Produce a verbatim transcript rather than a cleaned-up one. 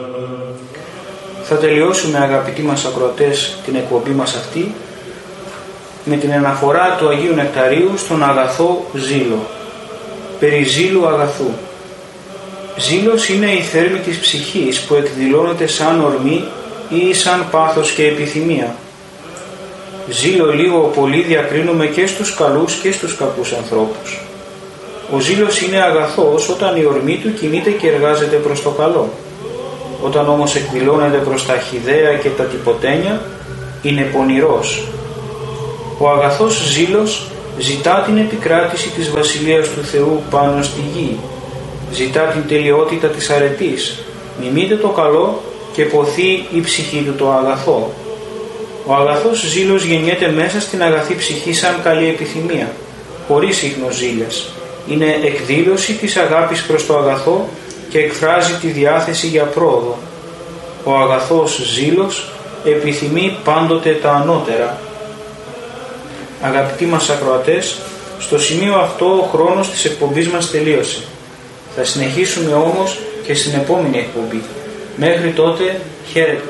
Θα τελειώσουμε, αγαπητοί μας ακροατές, την εκπομπή μας αυτή με την αναφορά του Αγίου Νεκταρίου στον αγαθό ζήλο. Περί ζήλου αγαθού. Ζήλος είναι η θέρμη της ψυχής που εκδηλώνεται σαν ορμή ή σαν πάθος και επιθυμία. Ζήλο λίγο πολύ διακρίνουμε και στους καλούς και στους κακούς ανθρώπους. Ο ζήλος είναι αγαθός όταν η ορμή του κινείται και εργάζεται προς το καλό. Όταν όμως εκδηλώνεται προς τα χυδαία και τα τυποτένια, είναι πονηρός. Ο αγαθός ζήλος ζητά την επικράτηση της Βασιλείας του Θεού πάνω στη γη. Ζητά την τελειότητα της αρετής, μιμείται το καλό και ποθεί η ψυχή του το αγαθό. Ο αγαθός ζήλος γεννιέται μέσα στην αγαθή ψυχή σαν καλή επιθυμία, χωρίς ίχνοζήλες. Είναι εκδήλωση της αγάπης προς το αγαθό και εκφράζει τη διάθεση για πρόοδο. Ο αγαθός ζήλος επιθυμεί πάντοτε τα ανώτερα. Αγαπητοί μας ακροατές, στο σημείο αυτό ο χρόνος της εκπομπής μας τελείωσε. Θα συνεχίσουμε όμως και στην επόμενη εκπομπή. Μέχρι τότε, χαίρετε.